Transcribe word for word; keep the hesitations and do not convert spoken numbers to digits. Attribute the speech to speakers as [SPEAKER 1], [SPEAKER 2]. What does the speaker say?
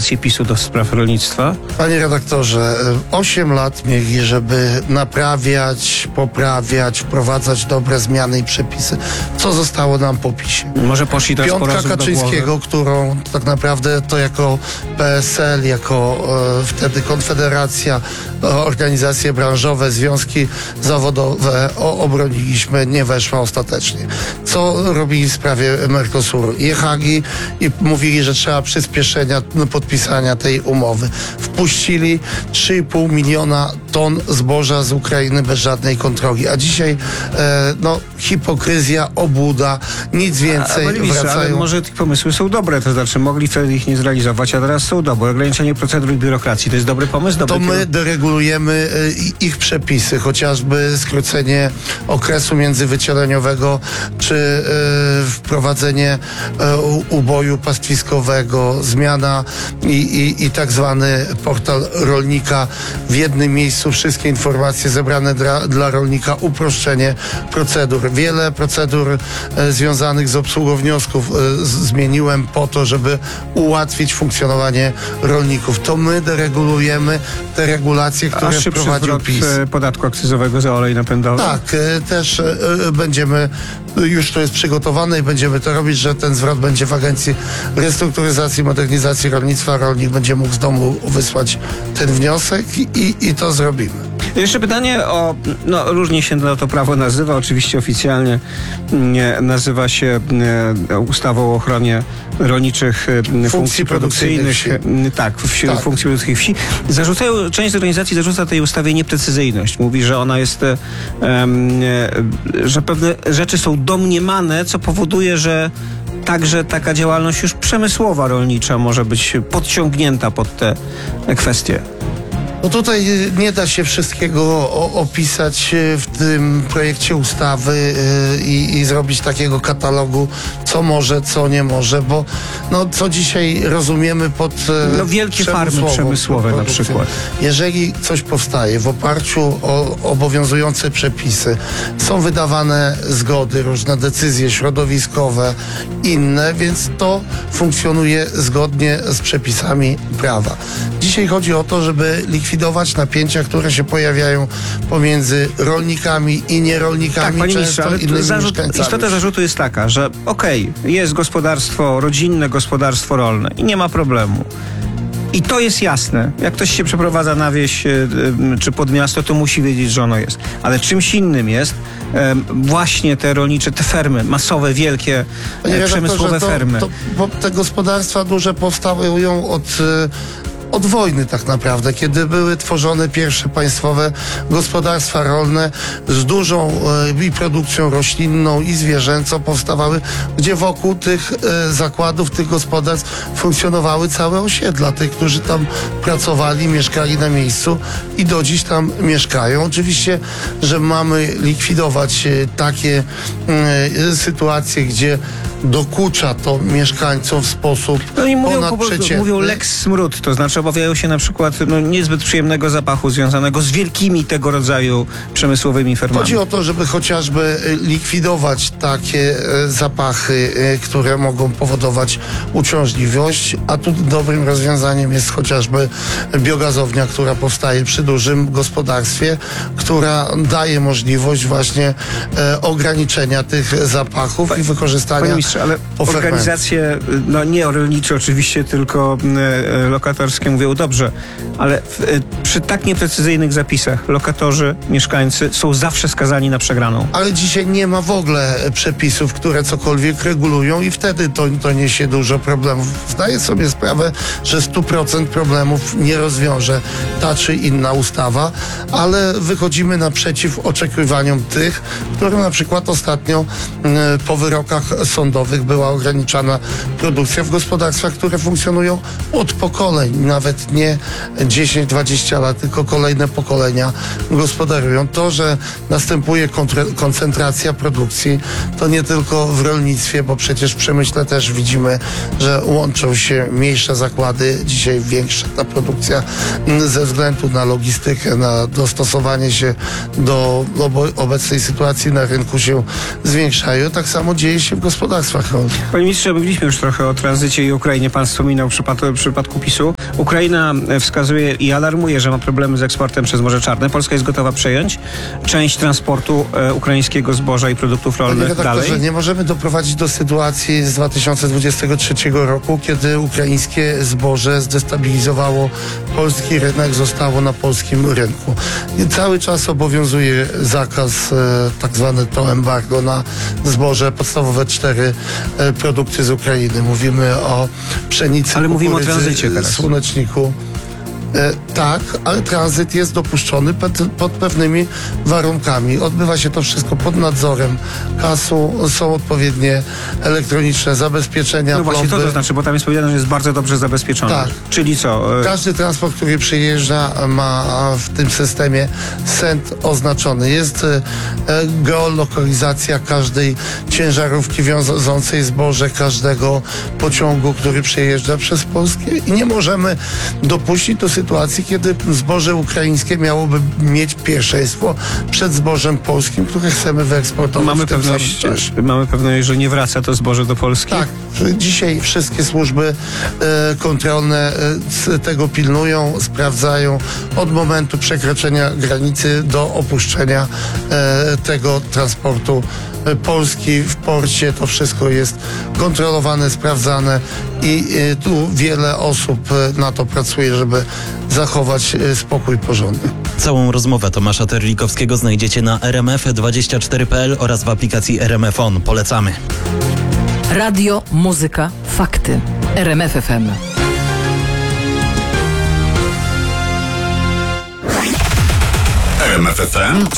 [SPEAKER 1] kadencję PiSu do spraw rolnictwa?
[SPEAKER 2] Panie redaktorze, osiem lat mieli, żeby naprawiać, poprawiać, wprowadzać dobre zmiany i przepisy. Co zostało nam po PiSie?
[SPEAKER 1] Może poszli teraz po
[SPEAKER 2] Piątka
[SPEAKER 1] rozum do
[SPEAKER 2] Kaczyńskiego,
[SPEAKER 1] głowy?
[SPEAKER 2] którą tak naprawdę to jako P S L, jako e, wtedy Konfederacja, e, organizacje branżowe, związki zawodowe o, obroniliśmy, nie weszła ostatecznie. Co robili w sprawie Mercosuru? Jechali i mówili, że trzeba przyspieszenia podpisania tej umowy. Wpuścili trzy i pół miliona ton zboża z Ukrainy bez żadnej kontroli. A dzisiaj e, no, hipokryzja, obłuda, nic więcej.
[SPEAKER 1] A, ale,
[SPEAKER 2] wracają...
[SPEAKER 1] ale może te pomysły są dobre, to znaczy mogli wtedy ich nie zrealizować, a teraz są dobre. Ograniczenie procedur i biurokracji, to jest dobry pomysł? Dobry
[SPEAKER 2] to my
[SPEAKER 1] kierunek?
[SPEAKER 2] deregulujemy e, ich przepisy, chociażby skrócenie okresu międzywycieleniowego, czy e, wprowadzenie e, uboju pastwiskowego, zmiana i, i, i tak zwany portal rolnika w jednym miejscu, wszystkie informacje zebrane dla, dla rolnika, uproszczenie procedur. Wiele procedur e, związanych z obsługą wniosków e, z, zmieniłem po to, żeby ułatwić funkcjonowanie rolników. To my deregulujemy te regulacje, które
[SPEAKER 1] A szybszy
[SPEAKER 2] wprowadził
[SPEAKER 1] zwrot
[SPEAKER 2] PiS.
[SPEAKER 1] podatku akcyzowego za olej napędowy?
[SPEAKER 2] Tak, e, też e, będziemy, już to jest przygotowane i będziemy to robić, że ten zwrot będzie w Agencji Restrukturyzacji i Modernizacji Rolnictwa. Rolnik będzie mógł z domu wysłać ten wniosek i, i to zrobimy.
[SPEAKER 1] Jeszcze pytanie o, no różnie się to prawo nazywa, oczywiście oficjalnie nie, nazywa się e, ustawą o ochronie rolniczych e, funkcji, funkcji produkcyjnych.
[SPEAKER 2] produkcyjnych
[SPEAKER 1] tak, wsi,
[SPEAKER 2] tak,
[SPEAKER 1] funkcji produkcyjnych wsi. Zarzucają, część z organizacji zarzuca tej ustawie nieprecyzyjność. Mówi, że ona jest, e, e, że pewne rzeczy są domniemane, co powoduje, że także taka działalność już przemysłowa rolnicza może być podciągnięta pod te kwestie.
[SPEAKER 2] No tutaj nie da się wszystkiego o, opisać w tym projekcie ustawy yy, i, i zrobić takiego katalogu, co może, co nie może, bo no, co dzisiaj rozumiemy pod yy,
[SPEAKER 1] no wielkie farmy przemysłowe na przykład.
[SPEAKER 2] Jeżeli coś powstaje w oparciu o obowiązujące przepisy, są wydawane zgody, różne decyzje środowiskowe, inne, więc to funkcjonuje zgodnie z przepisami prawa. Dzisiaj chodzi o to, żeby likwidować napięcia, które się pojawiają pomiędzy rolnikami i nierolnikami,
[SPEAKER 1] tak, panie
[SPEAKER 2] często
[SPEAKER 1] ministrze, ale
[SPEAKER 2] innymi
[SPEAKER 1] zarzut, istota zarzutu jest taka, że okej, okay, jest gospodarstwo rodzinne, gospodarstwo rolne i nie ma problemu. I to jest jasne. Jak ktoś się przeprowadza na wieś czy pod miasto, to musi wiedzieć, że ono jest. Ale czymś innym jest właśnie te rolnicze, te fermy, masowe, wielkie,
[SPEAKER 2] Panie
[SPEAKER 1] przemysłowe
[SPEAKER 2] to,
[SPEAKER 1] fermy.
[SPEAKER 2] To, bo te gospodarstwa duże powstają od... Od wojny tak naprawdę, kiedy były tworzone pierwsze państwowe gospodarstwa rolne z dużą e, i produkcją roślinną i zwierzęcą powstawały, gdzie wokół tych e, zakładów, tych gospodarstw funkcjonowały całe osiedla. Tych, którzy tam pracowali, mieszkali na miejscu i do dziś tam mieszkają. Oczywiście, że mamy likwidować e, takie e, sytuacje, gdzie dokucza to mieszkańcom w sposób
[SPEAKER 1] no i mówią,
[SPEAKER 2] ponadprzeciętny.
[SPEAKER 1] Mówią lex smród, to znaczy obawiają się na przykład no, niezbyt przyjemnego zapachu związanego z wielkimi tego rodzaju przemysłowymi fermami.
[SPEAKER 2] Chodzi o to, żeby chociażby likwidować takie e, zapachy, e, które mogą powodować uciążliwość, a tu dobrym rozwiązaniem jest chociażby biogazownia, która powstaje przy dużym gospodarstwie, która daje możliwość właśnie e, ograniczenia tych zapachów pa, i wykorzystania
[SPEAKER 1] Panie ministrze, ale organizacje, no nie rolnicze oczywiście, tylko e, lokatorskie mówią dobrze, ale w, e, przy tak nieprecyzyjnych zapisach lokatorzy, mieszkańcy są zawsze skazani na przegraną.
[SPEAKER 2] Ale dzisiaj nie ma w ogóle przepisów, które cokolwiek regulują i wtedy to, to niesie dużo problemów. Zdaję sobie sprawę, że stu procent problemów nie rozwiąże ta czy inna ustawa, ale wychodzimy naprzeciw oczekiwaniom tych, które na przykład ostatnio e, po wyrokach sądowych była ograniczana produkcja w gospodarstwach, które funkcjonują od pokoleń, nawet nie dziesięć dwadzieścia lat, tylko kolejne pokolenia gospodarują. To, że następuje koncentracja produkcji, to nie tylko w rolnictwie, bo przecież w przemyśle też widzimy, że łączą się mniejsze zakłady, dzisiaj większa ta produkcja ze względu na logistykę, na dostosowanie się do obecnej sytuacji na rynku się zwiększają. Tak samo dzieje się w gospodarstwach rolnych.
[SPEAKER 1] Panie ministrze, mówiliśmy już trochę o tranzycie i Ukrainie. Pan wspominał w przypadku, w przypadku PiSu. Ukraina wskazuje i alarmuje, że ma problemy z eksportem przez Morze Czarne. Polska jest gotowa przejąć część transportu e, ukraińskiego zboża i produktów
[SPEAKER 2] Panie
[SPEAKER 1] rolnych
[SPEAKER 2] redaktorze,
[SPEAKER 1] dalej.
[SPEAKER 2] nie możemy doprowadzić do sytuacji z dwa tysiące dwudziestego trzeciego roku, kiedy ukraińskie zboże zdestabilizowało polski rynek, zostało na polskim rynku. I cały czas obowiązuje zakaz, e, tak zwane to embargo na zboże, podstawowe cztery e, produkty z Ukrainy. Mówimy o pszenicy,
[SPEAKER 1] Ale mówimy o
[SPEAKER 2] kukurydzy,
[SPEAKER 1] tranzycie teraz.
[SPEAKER 2] słoneczniku. E, tak, ale tranzyt jest dopuszczony pod, pod pewnymi warunkami. Odbywa się to wszystko pod nadzorem kasu, są odpowiednie elektroniczne zabezpieczenia,
[SPEAKER 1] No właśnie, to
[SPEAKER 2] plomby.
[SPEAKER 1] to znaczy, bo tam jest powiedziane, że jest bardzo dobrze zabezpieczony.
[SPEAKER 2] Tak.
[SPEAKER 1] Czyli co? e,
[SPEAKER 2] Każdy transport, który przyjeżdża, ma w tym systemie cent oznaczony. Jest e, geolokalizacja każdej ciężarówki wiążącej zboże, każdego pociągu, który przejeżdża przez Polskę i nie możemy dopuścić do sytuacji, kiedy zboże ukraińskie miałoby mieć pierwszeństwo przed zbożem polskim, które chcemy wyeksportować
[SPEAKER 1] Mamy
[SPEAKER 2] w tym
[SPEAKER 1] pewność,
[SPEAKER 2] samym czasie.
[SPEAKER 1] mamy pewność, że nie wraca to zboże do Polski?
[SPEAKER 2] Tak, dzisiaj wszystkie służby e, kontrolne e, z tego pilnują, sprawdzają od momentu przekroczenia granicy do opuszczenia e, tego transportu e, Polski w porcie. To wszystko jest kontrolowane, sprawdzane i e, tu wiele osób e, na to pracuje, żeby zachować e, spokój i porządek.
[SPEAKER 3] Całą rozmowę Tomasza Terlikowskiego znajdziecie na r m f dwadzieścia cztery kropka p l oraz w aplikacji R M F On. Polecamy.
[SPEAKER 4] Radio, muzyka, fakty. R M F F M.
[SPEAKER 5] R M F F M